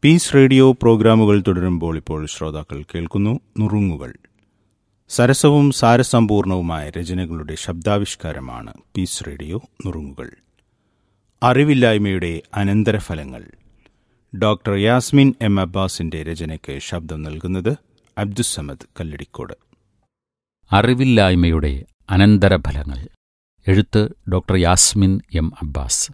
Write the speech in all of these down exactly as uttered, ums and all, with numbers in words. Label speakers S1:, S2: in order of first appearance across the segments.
S1: Piece radio പ്രോഗ്രാമുകൾ തുടരുമ്പോൾ ഇപ്പോൾ ശ്രോതാക്കൾ കേൾക്കുന്നു നുറുങ്ങുകൾ. സരസവും സാരസമ്പൂർണവുമായ രചനകളുടെ ശബ്ദാവിഷ്കാരമാണ് പീസ് റേഡിയോ നുറുങ്ങുകൾ. അറിവില്ലായ്മയുടെ അനന്തരഫലങ്ങൾ. ഡോക്ടർ യാസ്മിൻ എം അബ്ബാസിന്റെ രചനയ്ക്ക് ശബ്ദം നൽകുന്നത് അബ്ദുസ്സമദ് കല്ലടിക്കോട്.
S2: അറിവില്ലായ്മയുടെ അനന്തരഫലങ്ങൾ. എഴുത്ത് ഡോക്ടർ യാസ്മിൻ എം അബ്ബാസ്.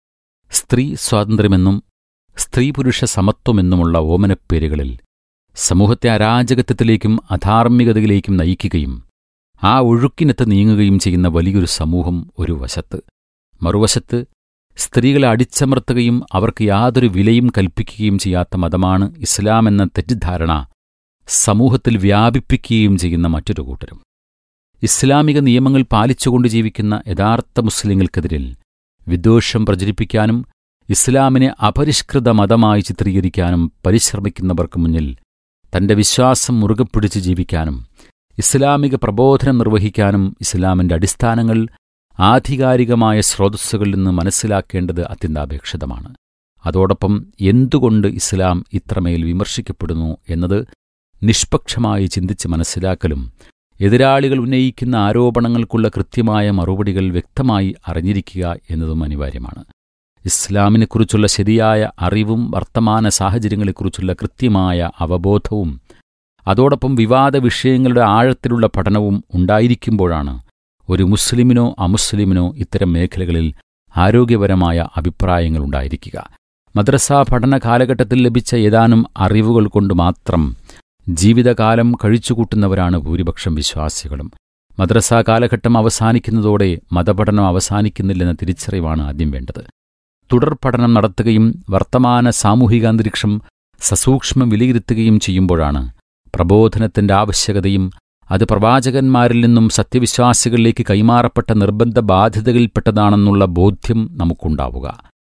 S2: സ്ത്രീ സ്വാതന്ത്ര്യമെന്നും സ്ത്രീ പുരുഷ സമത്വമെന്നുമുള്ള ഓമനപ്പേരുകളിൽ സമൂഹത്തെ അരാജകത്വത്തിലേക്കും അധാർമികതയിലേക്കും നയിക്കുകയും ആ ഒഴുക്കിനത്ത് നീങ്ങുകയും ചെയ്യുന്ന വലിയൊരു സമൂഹം ഒരു വശത്ത്, മറുവശത്ത് സ്ത്രീകളെ അടിച്ചമർത്തുകയും അവർക്ക് യാതൊരു വിലയും കൽപ്പിക്കുകയും ചെയ്യാത്ത മതമാണ് ഇസ്ലാം എന്ന തെറ്റിദ്ധാരണ സമൂഹത്തിൽ വ്യാപിപ്പിക്കുകയും ചെയ്യുന്ന മറ്റൊരു കൂട്ടരും. ഇസ്ലാമിക നിയമങ്ങൾ പാലിച്ചുകൊണ്ട് ജീവിക്കുന്ന യഥാർത്ഥ മുസ്ലിങ്ങൾക്കെതിരിൽ വിദ്വേഷം പ്രചരിപ്പിക്കാനും ഇസ്ലാമിനെ അപരിഷ്കൃത മതമായി ചിത്രീകരിക്കാനും പരിശ്രമിക്കുന്നവർക്ക് മുന്നിൽ തന്റെ വിശ്വാസം മുറുകെ പിടിച്ച് ജീവിക്കാനും ഇസ്ലാമിക പ്രബോധനം നിർവഹിക്കാനും ഇസ്ലാമിന്റെ അടിസ്ഥാനങ്ങൾ ആധികാരികമായ സ്രോതസ്സുകളിൽ നിന്ന് മനസ്സിലാക്കേണ്ടത് അത്യന്താപേക്ഷിതമാണ്. അതോടൊപ്പം എന്തുകൊണ്ട് ഇസ്ലാം ഇത്രമേൽ വിമർശിക്കപ്പെടുന്നു എന്നത് നിഷ്പക്ഷമായി ചിന്തിച്ച് മനസ്സിലാക്കലും എതിരാളികൾ ഉന്നയിക്കുന്ന ആരോപണങ്ങൾക്കുള്ള കൃത്യമായ മറുപടികൾ വ്യക്തമായി അറിഞ്ഞിരിക്കുക എന്നതും അനിവാര്യമാണ്. ഇസ്ലാമിനെക്കുറിച്ചുള്ള ശരിയായ അറിവും വർത്തമാന സാഹചര്യങ്ങളെക്കുറിച്ചുള്ള കൃത്യമായ അവബോധവും അതോടൊപ്പം വിവാദ വിഷയങ്ങളുടെ ആഴത്തിലുള്ള പഠനവും ഉണ്ടായിരിക്കുമ്പോഴാണ് ഒരു മുസ്ലിമിനോ അമുസ്ലിമിനോ ഇത്തരം മേഖലകളിൽ ആരോഗ്യപരമായ അഭിപ്രായങ്ങളുണ്ടായിരിക്കുക. മദ്രസാ പഠന കാലഘട്ടത്തിൽ ലഭിച്ച ഏതാനും അറിവുകൾ കൊണ്ട് മാത്രം ജീവിതകാലം കഴിച്ചുകൂട്ടുന്നവരാണ് ഭൂരിപക്ഷം വിശ്വാസികളും. മദ്രസാ കാലഘട്ടം അവസാനിക്കുന്നതോടെ മതപഠനം അവസാനിക്കുന്നില്ലെന്ന തിരിച്ചറിവാണ് ആദ്യം വേണ്ടത്. തുടർ പഠനം നടത്തുകയും വർത്തമാന സാമൂഹികാന്തരീക്ഷം സസൂക്ഷ്മം വിലയിരുത്തുകയും ചെയ്യുമ്പോഴാണ് പ്രബോധനത്തിന്റെ ആവശ്യകതയും അത് പ്രവാചകന്മാരിൽ നിന്നും സത്യവിശ്വാസികളിലേക്ക് കൈമാറപ്പെട്ട നിർബന്ധ ബാധ്യതകളിൽപ്പെട്ടതാണെന്നുള്ള ബോധ്യം നമുക്കുണ്ടാവുക.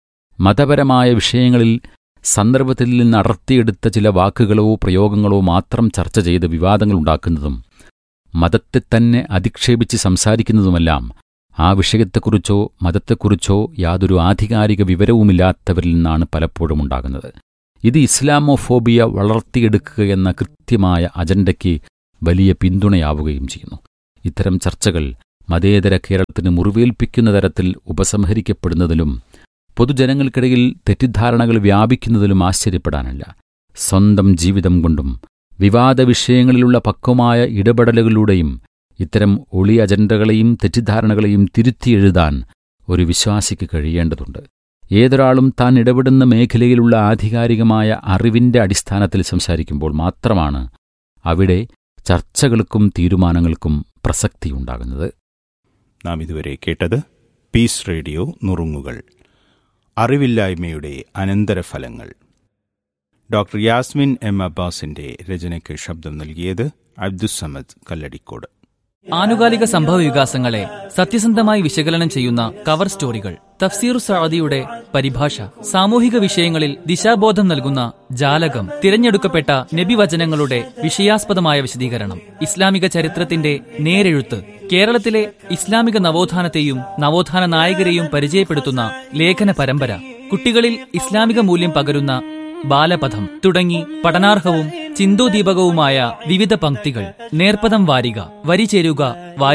S2: മതപരമായ വിഷയങ്ങളിൽ സന്ദർഭത്തിൽ നിന്ന് അടർത്തിയെടുത്ത ചില വാക്കുകളോ പ്രയോഗങ്ങളോ മാത്രം ചർച്ച ചെയ്ത് വിവാദങ്ങളുണ്ടാക്കുന്നതും മതത്തെ തന്നെ അധിക്ഷേപിച്ച് സംസാരിക്കുന്നതുമെല്ലാം ആ വിഷയത്തെക്കുറിച്ചോ മതത്തെക്കുറിച്ചോ യാതൊരു ആധികാരിക വിവരവുമില്ലാത്തവരിൽ നിന്നാണ് പലപ്പോഴും ഉണ്ടാകുന്നത്. ഇത് ഇസ്ലാമോഫോബിയ വളർത്തിയെടുക്കുകയെന്ന കൃത്യമായ അജണ്ടയ്ക്ക് വലിയ പിന്തുണയാവുകയും ചെയ്യുന്നു. ഇത്തരം ചർച്ചകൾ മതേതര കേരളത്തിന് മുറിവേൽപ്പിക്കുന്ന തരത്തിൽ ഉപസംഹരിക്കപ്പെടുന്നതിലും പൊതുജനങ്ങൾക്കിടയിൽ തെറ്റിദ്ധാരണകൾ വ്യാപിക്കുന്നതിലും ആശ്ചര്യപ്പെടാനില്ല. സ്വന്തം ജീവിതം കൊണ്ടും വിവാദ വിഷയങ്ങളിലുള്ള പക്വമായ ഇടപെടലുകളിലൂടെയും ഇത്തരം ഒളി അജണ്ടകളെയും തെറ്റിദ്ധാരണകളെയും തിരുത്തിയെഴുതാൻ ഒരു വിശ്വാസിക്ക് കഴിയേണ്ടതുണ്ട്. ഏതൊരാളും താൻ ഇടപെടുന്ന മേഖലയിലുള്ള ആധികാരികമായ അറിവിന്റെ അടിസ്ഥാനത്തിൽ സംസാരിക്കുമ്പോൾ മാത്രമാണ് അവിടെ ചർച്ചകൾക്കും തീരുമാനങ്ങൾക്കും പ്രസക്തിയുണ്ടാകുന്നത്.
S1: നാം ഇതുവരെ കേട്ടത് പീസ് റേഡിയോ നുറുങ്ങുകൾ. അറിവില്ലായ്മയുടെ അനന്തരഫലങ്ങൾ. ഡോക്ടർ യാസ്മിൻ എം അബ്ബാസിന്റെ രചനയ്ക്ക് ശബ്ദം നൽകിയത് അബ്ദുസ്സമദ് കല്ലടിക്കോട്.
S3: ആനുകാലിക സംഭവ വികാസങ്ങളെ സത്യസന്ധമായി വിശകലനം ചെയ്യുന്ന കവർ സ്റ്റോറികൾ, തഫ്സീർ സഅദിയുടെ പരിഭാഷ, സാമൂഹിക വിഷയങ്ങളിൽ ദിശാബോധം നൽകുന്ന ജാലകം, തിരഞ്ഞെടുക്കപ്പെട്ട നബിവചനങ്ങളുടെ വിഷയാസ്പദമായ വിശദീകരണം, ഇസ്ലാമിക ചരിത്രത്തിന്റെ നേരെഴുത്ത്, കേരളത്തിലെ ഇസ്ലാമിക നവോത്ഥാനത്തെയും നവോത്ഥാന നായകരെയും പരിചയപ്പെടുത്തുന്ന ലേഖന പരമ്പര, കുട്ടികളിൽ ഇസ്ലാമിക മൂല്യം പകരുന്ന ബാലപഥം തുടങ്ങി പഠനാർഹവും ചിന്തോദീപകവുമായ വിവിധ പംക്തികൾ, നേർപ്പദം വാരിക, വരി ചേരുക,